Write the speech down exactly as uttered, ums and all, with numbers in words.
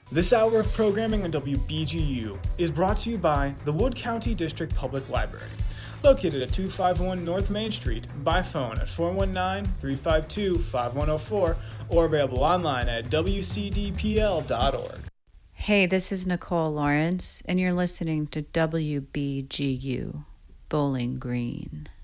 This hour of programming on W B G U is brought to you by the Wood County District Public Library, located at two fifty-one North Main Street, by phone at four one nine, three five two, five one zero four, or available online at w c d p l dot org. Hey, this is Nicole Lawrence, and you're listening to W B G U, Bowling Green.